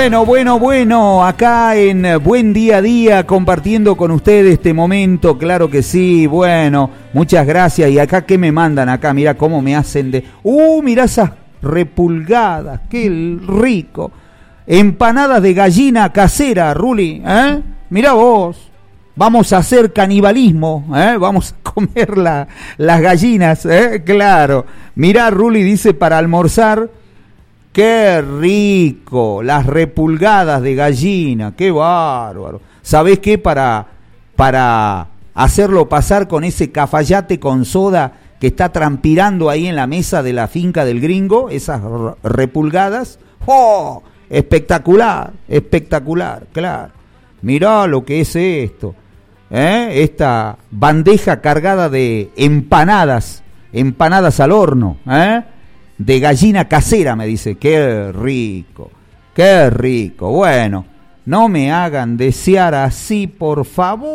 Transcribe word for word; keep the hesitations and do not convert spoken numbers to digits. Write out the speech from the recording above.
Bueno, bueno, bueno, acá en Buen Día a Día, compartiendo con ustedes este momento, claro que sí, bueno, muchas gracias. Y acá, ¿qué me mandan acá? Mira cómo me hacen de... ¡Uh, mira esas repulgadas! ¡Qué rico! Empanadas de gallina casera, Ruli, ¿eh? Mira vos, vamos a hacer canibalismo, ¿eh? Vamos a comer la, las gallinas, ¿eh? Claro. Mirá, Ruli dice, para almorzar... ¡Qué rico! Las repulgadas de gallina, ¡qué bárbaro! ¿Sabés qué? Para, para hacerlo pasar con ese cafayate con soda que está transpirando ahí en la mesa de la finca del gringo, esas repulgadas, ¡oh! Espectacular, espectacular, claro. Mirá lo que es esto, ¿eh? Esta bandeja cargada de empanadas, empanadas al horno, ¿eh? De gallina casera, me dice. Qué rico, qué rico. Bueno, no me hagan desear así, por favor.